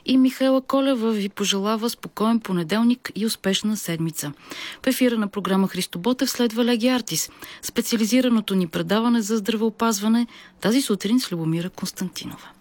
и Михайла Колева ви пожелава спокоен понеделник и успешна седмица. В ефира на програма Христо Ботев следва Леги Артис, специализираното ни предаване за здравеопазване, тази сутрин с Любомира Константинова.